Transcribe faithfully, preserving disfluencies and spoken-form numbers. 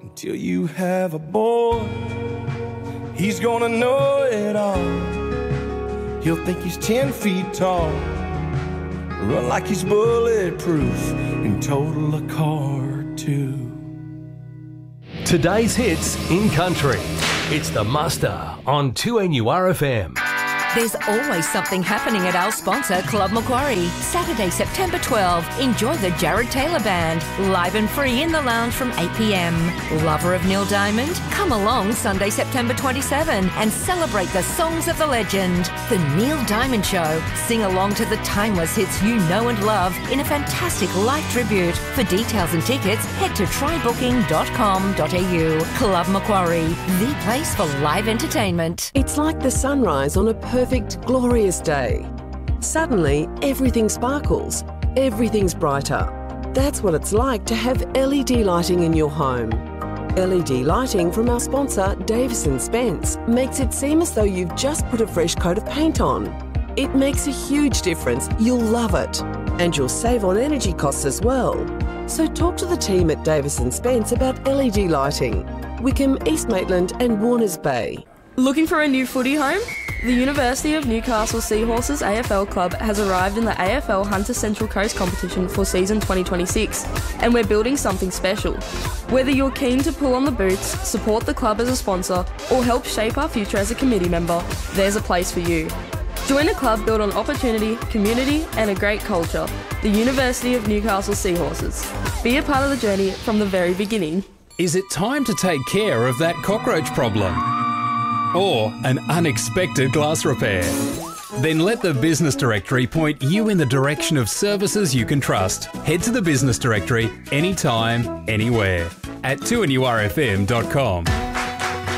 Until you have a boy, he's gonna know it all. He'll think he's ten feet tall, run like he's bulletproof, and total a car too. Today's hits in country. It's The Muster on two N U R F M. There's always something happening at our sponsor, Club Macquarie. Saturday, September twelfth, enjoy the Jared Taylor Band, live and free in the lounge from eight p m. Lover of Neil Diamond? Come along Sunday, September twenty-seventh and celebrate the songs of the legend. The Neil Diamond Show. Sing along to the timeless hits you know and love in a fantastic live tribute. For details and tickets, head to try booking dot com dot a u. Club Macquarie, the place for live entertainment. It's like the sunrise on a perfect, glorious day. Suddenly, everything sparkles. Everything's brighter. That's what it's like to have L E D lighting in your home. L E D lighting from our sponsor, Davis and Spence, makes it seem as though you've just put a fresh coat of paint on. It makes a huge difference. You'll love it. And you'll save on energy costs as well. So talk to the team at Davis and Spence about L E D lighting. Wickham, East Maitland and Warners Bay. Looking for a new footy home? The University of Newcastle Seahorses A F L Club has arrived in the A F L Hunter Central Coast competition for season twenty twenty-six, and we're building something special. Whether you're keen to pull on the boots, support the club as a sponsor, or help shape our future as a committee member, there's a place for you. Join a club built on opportunity, community and a great culture. The University of Newcastle Seahorses. Be a part of the journey from the very beginning. Is it time to take care of that cockroach problem? Or an unexpected glass repair? Then let the Business Directory point you in the direction of services you can trust. Head to the Business Directory anytime, anywhere at two N U R F M dot com.